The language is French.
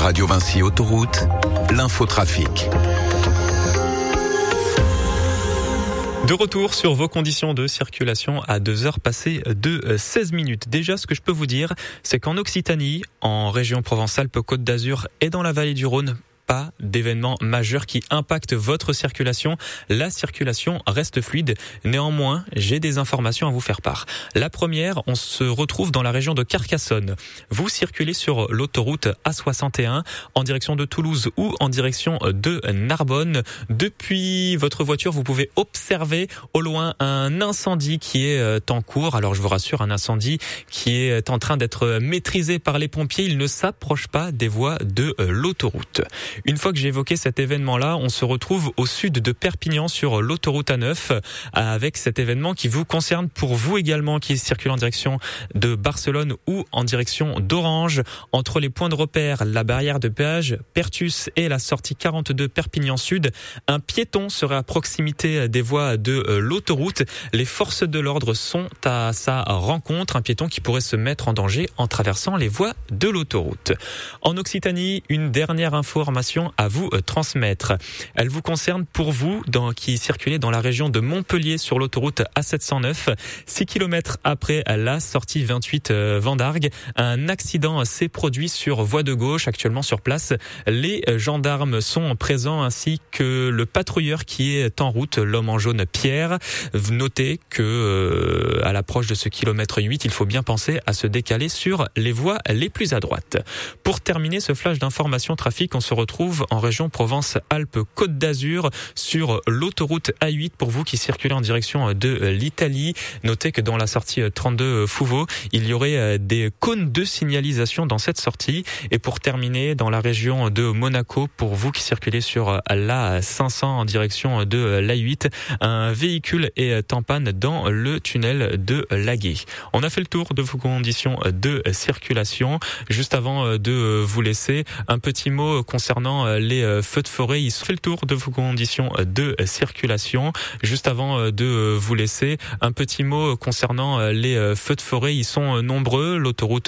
Radio Vinci Autoroute, l'infotrafic. De retour sur vos conditions de circulation à 2h passées de 16 minutes. Déjà, ce que je peux vous dire, c'est qu'en Occitanie, en région Provence-Alpes-Côte d'Azur et dans la vallée du Rhône, pas d'événements majeurs qui impactent votre circulation. La circulation reste fluide. Néanmoins, j'ai des informations à vous faire part. La première, on se retrouve dans la région de Carcassonne. Vous circulez sur l'autoroute A61 en direction de Toulouse ou en direction de Narbonne. Depuis votre voiture, vous pouvez observer au loin un incendie qui est en cours. Alors je vous rassure, un incendie qui est en train d'être maîtrisé par les pompiers. Il ne s'approche pas des voies de l'autoroute. Une fois que j'ai évoqué cet événement-là, on se retrouve au sud de Perpignan sur l'autoroute A9 avec cet événement qui vous concerne pour vous également qui circule en direction de Barcelone ou en direction d'Orange. Entre les points de repère, la barrière de péage, Pertus et la sortie 42 Perpignan Sud, un piéton serait à proximité des voies de l'autoroute. Les forces de l'ordre sont à sa rencontre. Un piéton qui pourrait se mettre en danger en traversant les voies de l'autoroute. En Occitanie, une dernière information à vous transmettre. Elle vous concerne pour vous qui circulez dans la région de Montpellier sur l'autoroute A709. 6 km après la sortie 28 Vendargue, un accident s'est produit sur voie de gauche. Actuellement sur place, les gendarmes sont présents ainsi que le patrouilleur qui est en route, l'homme en jaune Pierre. Notez que à l'approche de ce kilomètre 8, il faut bien penser à se décaler sur les voies les plus à droite. Pour terminer ce flash d'information trafic, on se retrouve en région Provence-Alpes-Côte d'Azur sur l'autoroute A8 pour vous qui circulez en direction de l'Italie. Notez que dans la sortie 32 Fouveau, il y aurait des cônes de signalisation dans cette sortie. Et pour terminer, dans la région de Monaco, pour vous qui circulez sur la 500 en direction de l'A8, un véhicule est en panne dans le tunnel de Laguet. On a fait le tour de vos conditions de circulation. Juste avant de vous laisser, un petit mot concernant les feux de forêt. Ils fait le tour de vos conditions de circulation. Juste avant de vous laisser, un petit mot concernant les feux de forêt. Ils sont nombreux. L'autoroute